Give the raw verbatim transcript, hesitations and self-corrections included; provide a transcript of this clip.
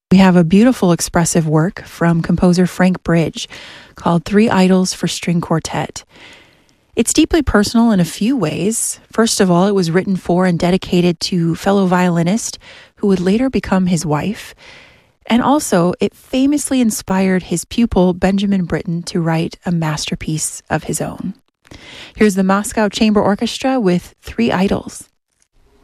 We have a beautiful expressive work from composer Frank Bridge called Three Idols for String Quartet. It's deeply personal in a few ways. First of all, it was written for and dedicated to fellow violinist who would later become his wife. And also, it famously inspired his pupil, Benjamin Britten, to write a masterpiece of his own. Here's the Moscow Chamber Orchestra with Three Idols.